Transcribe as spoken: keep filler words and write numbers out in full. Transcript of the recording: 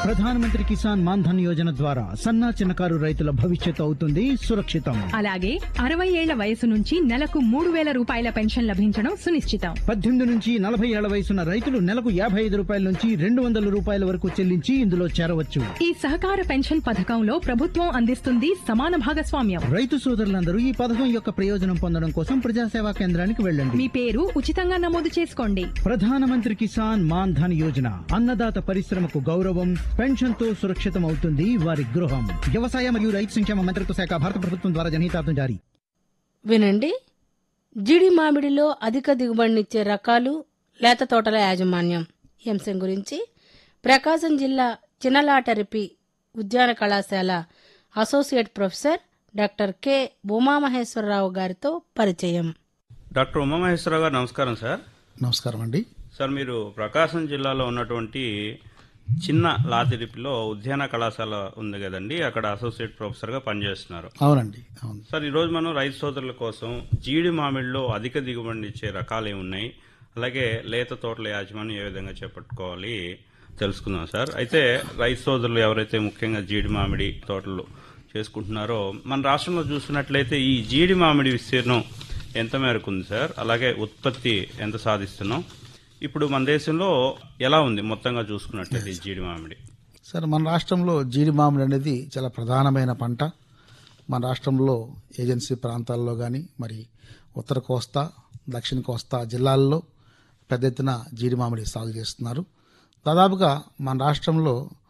ప్రధానమంత్రి కిసాన్ మాన్ ధన్ యోజన ద్వారా సన్నా చిన్నకారు రైతుల భవిష్యత్తు అవుతుంది సురక్షితం. అలాగే అరవై ఏళ్ల వయసు నుంచి నెలకు మూడు వేల రూపాయల పెన్షన్ లభించడం సునిశ్చితం. పద్దెనిమిది నుంచి నలభై ఏళ్ల వయసున్న రైతులు నెలకు యాభై ఐదు రూపాయల నుంచి రెండు వందల రూపాయల వరకు చెల్లించి ఇందులో చేరవచ్చు. ఈ సహకార పెన్షన్ పథకంలో ప్రభుత్వం అందిస్తుంది సమాన భాగస్వామ్యం. రైతు సోదరులందరూ ఈ పథకం యొక్క ప్రయోజనం పొందడం కోసం ప్రజాసేవా కేంద్రానికి వెళ్ళండి. మీ పేరు ఉచితంగా నమోదు చేసుకోండి. ప్రధానమంత్రి కిసాన్ మాన్ ధన్ యోజన అన్నదాత పరిశ్రమకు గౌరవం, పెన్షన్ తో సురక్షితం అవుతుంది వారి గృహం. వ్యవసాయ మరియు రైతు సంక్షేమ మంత్రిత్వ శాఖ, భారత ప్రభుత్వం ద్వారా జనహితార్థం జారీ. వినండి, జీడి మామిడిలో అధిక దిగుబడినిచ్చే రకాలు, లేత తోటల యాజమాన్యం ఈ అంశం గురించి ప్రకాశం జిల్లా చిన్నలాటరిపి ఉద్యాన కళాశాల associate professor doctor K Umamaheswararao గారితో పరిచయం. డాక్టర్ ఉమామహేశ్వరరావు గారు నమస్కారం సార్. నమస్కారం అండి. సార్, మీరు ప్రకాశం జిల్లాలో ఉన్నటువంటి చిన్న లాతిరిపిలో ఉద్యాన కళాశాల ఉంది కదండి, అక్కడ అసోసియేట్ ప్రొఫెసర్గా పనిచేస్తున్నారు. అవునండి, అవును సార్. ఈరోజు మనం రైతు సోదరుల కోసం జీడి మామిడిలో అధిక దిగుబడి ఇచ్చే రకాలు ఏమున్నాయి, అలాగే లేత తోటల యాజమాన్యం ఏ విధంగా చేపట్టుకోవాలి తెలుసుకుందాం సార్. అయితే రైతు సోదరులు ఎవరైతే ముఖ్యంగా జీడి మామిడి తోటలు చేసుకుంటున్నారో, మన రాష్ట్రంలో చూసినట్లయితే ఈ జీడి మామిడి విస్తీర్ణం ఎంత మేరకు ఉంది సార్, అలాగే ఉత్పత్తి ఎంత సాధిస్తున్నాం, ఇప్పుడు మన దేశంలో ఎలా ఉంది మొత్తంగా చూసుకున్నట్లయితే ఈ జీడి మామిడి? సార్, మన రాష్ట్రంలో జీడి మామిడి అనేది చాలా ప్రధానమైన పంట. మన రాష్ట్రంలో ఏజెన్సీ ప్రాంతాల్లో కానీ, మరి ఉత్తర కోస్తా, దక్షిణ కోస్తా జిల్లాల్లో పెద్ద ఎత్తున జీడి మామిడి సాగు చేస్తున్నారు. దాదాపుగా మన రాష్ట్రంలో